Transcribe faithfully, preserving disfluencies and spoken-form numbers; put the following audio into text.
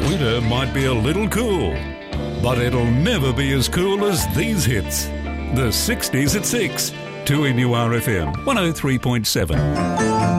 Winter might be a little cool, but it'll never be as cool as these hits. The sixties at six. two N U R F M, one oh three point seven.